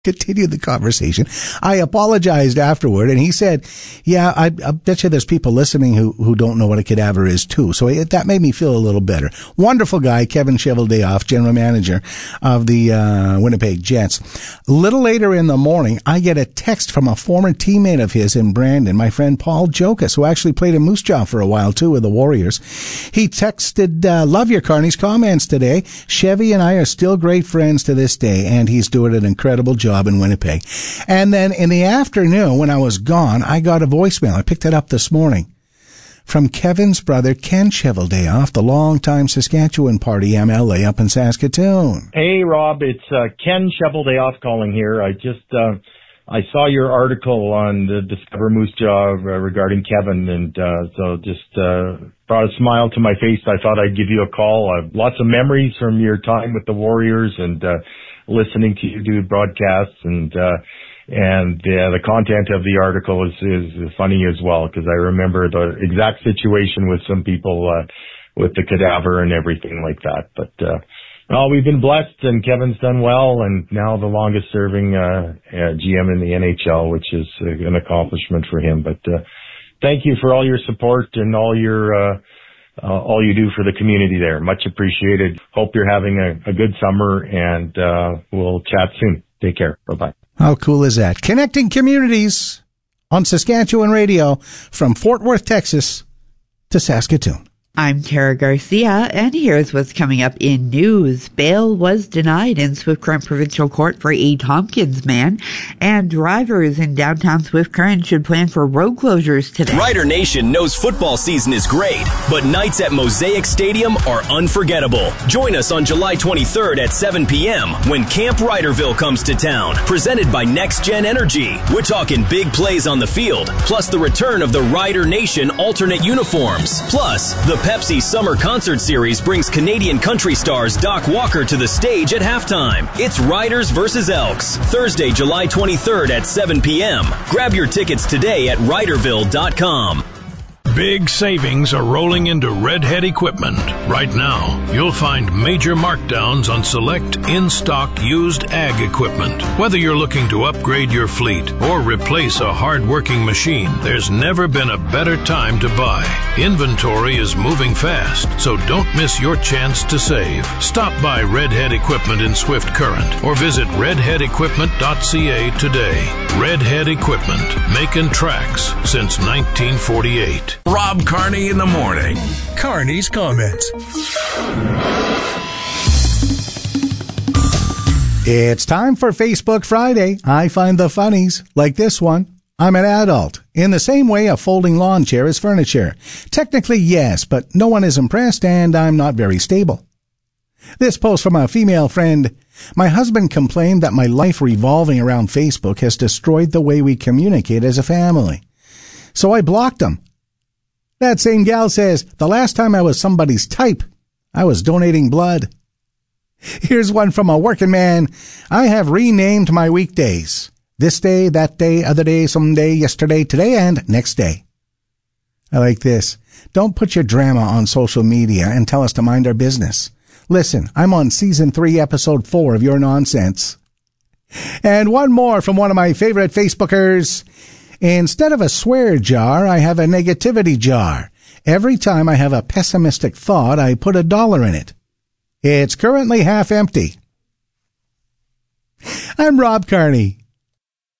Continued the conversation. I apologized afterward, and he said, yeah, I bet you there's people listening who don't know what a cadaver is too. So that made me feel a little better. Wonderful guy, Kevin Cheveldayoff, general manager of the Winnipeg Jets. A little later in the morning, I get a text from a former teammate of his in Brandon, my friend Paul Jokas, who actually played in Moose Jaw for a while too with the Warriors. He texted, love your Carney's comments today. Chevy and I are still great friends to this day, and he's doing an incredible job in Winnipeg. And then in the afternoon, when I was gone, I got a voicemail. I picked it up this morning from Kevin's brother, Ken Cheveldayoff, the longtime Saskatchewan Party MLA up in Saskatoon. Hey, Rob, it's Ken Cheveldayoff calling here. I saw your article on the Discover Moose Jaw regarding Kevin, and so just brought a smile to my face. I thought I'd give you a call. Lots of memories from your time with the Warriors and listening to you do broadcasts, and the content of the article is funny as well, because I remember the exact situation with some people with the cadaver and everything like that. But well, we've been blessed, and Kevin's done well, and now the longest serving GM in the NHL, which is an accomplishment for him. But thank you for all your support and all you do for the community there. Much appreciated. Hope you're having a good summer, and we'll chat soon. Take care. Bye-bye. How cool is that? Connecting communities on Saskatchewan radio from Fort Worth, Texas to Saskatoon. I'm Tara Garcia, and here's what's coming up in news. Bail was denied in Swift Current Provincial Court for a Tompkins man, and drivers in downtown Swift Current should plan for road closures today. Rider Nation knows football season is great, but nights at Mosaic Stadium are unforgettable. Join us on July 23rd at 7 p.m. when Camp Riderville comes to town, presented by Next Gen Energy. We're talking big plays on the field, plus the return of the Rider Nation alternate uniforms. Plus, the Pepsi Summer Concert Series brings Canadian country stars Doc Walker to the stage at halftime. It's Riders vs. Elks, Thursday, July 23rd at 7 p.m. Grab your tickets today at Riderville.com. Big savings are rolling into Redhead Equipment. Right now, you'll find major markdowns on select in-stock used ag equipment. Whether you're looking to upgrade your fleet or replace a hard-working machine, there's never been a better time to buy. Inventory is moving fast, so don't miss your chance to save. Stop by Redhead Equipment in Swift Current or visit redheadequipment.ca today. Redhead Equipment, making tracks since 1948. Rob Carney in the morning. Carney's comments. It's time for Facebook Friday. I find the funnies, like this one. I'm an adult. In the same way a folding lawn chair is furniture. Technically, yes, but no one is impressed, and I'm not very stable. This post from a female friend. My husband complained that my life revolving around Facebook has destroyed the way we communicate as a family. So I blocked him. That same gal says, the last time I was somebody's type, I was donating blood. Here's one from a working man. I have renamed my weekdays. This day, that day, other day, someday, yesterday, today, and next day. I like this. Don't put your drama on social media and tell us to mind our business. Listen, I'm on Season 3, Episode 4 of your nonsense. And one more from one of my favorite Facebookers. Instead of a swear jar, I have a negativity jar. Every time I have a pessimistic thought, I put $1 in it. It's currently half empty. I'm Rob Carney.